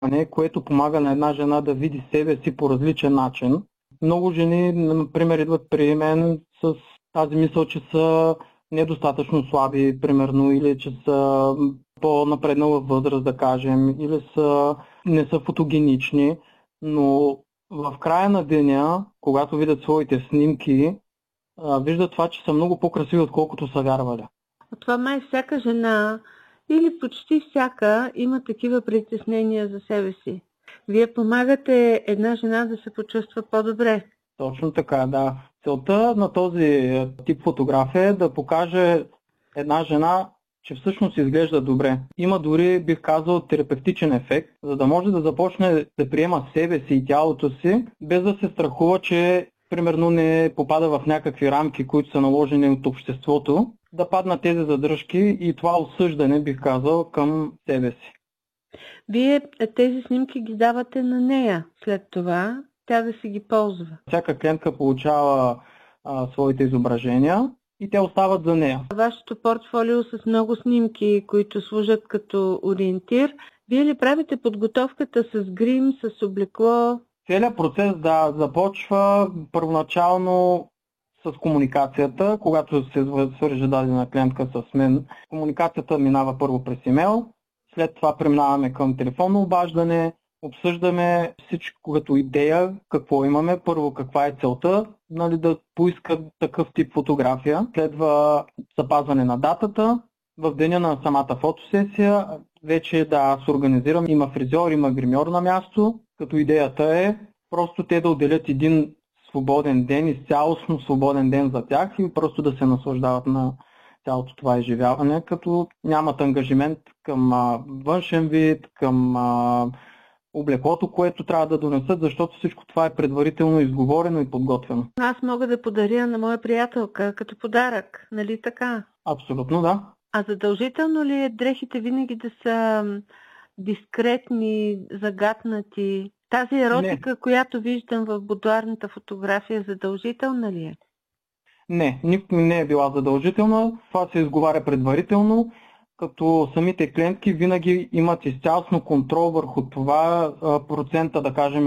което помага на една жена да види себе си по различен начин. Много жени, например, идват при мен с тази мисъл, че са недостатъчно слаби, примерно, или че са по-напреднала възраст, да кажем, или не са фотогенични, но в края на деня, когато видят своите снимки, виждат това, че са много по-красиви, отколкото са вярвали. Това май всяка жена или почти всяка има такива притеснения за себе си. Вие помагате една жена да се почувства по-добре. Точно така, да. Целта на този тип фотография е да покаже една жена, че всъщност изглежда добре. Има дори, бих казал, терапевтичен ефект, за да може да започне да приема себе си и тялото си, без да се страхува, че примерно не попада в някакви рамки, които са наложени от обществото, да паднат тези задръжки и това осъждане, бих казал, към себе си. Вие тези снимки ги давате на нея след това, тя да си ги ползва. Всяка клиентка получава своите изображения и те остават за нея. Вашето портфолио с много снимки, които служат като ориентир, вие ли правите подготовката с грим, с облекло? Целият процес започва първоначално с комуникацията, когато се свърже дадена клиентка с мен. Комуникацията минава първо през имейл, след това преминаваме към телефонно обаждане, обсъждаме всичко като идея, какво имаме, първо каква е целта, да поиска такъв тип фотография. Следва запазване на датата. В деня на самата фотосесия вече аз организирам, има фризьор, има гримьор на място, като идеята е просто те да отделят един свободен ден, изцялостно свободен ден за тях и просто да се наслаждават на цялото това изживяване, като нямат ангажимент към външен вид, към облеклото, което трябва да донесат, защото всичко това е предварително изговорено и подготвено. Аз мога да подаря на моя приятелка като подарък, нали така? Абсолютно да. А задължително ли е дрехите винаги да са дискретни, загатнати? Тази еротика, която виждам в будуарната фотография, задължителна ли е? Не, никога не е била задължителна. Това се изговаря предварително, като самите клиентки винаги имат изцялостно контрол върху това процента, да кажем,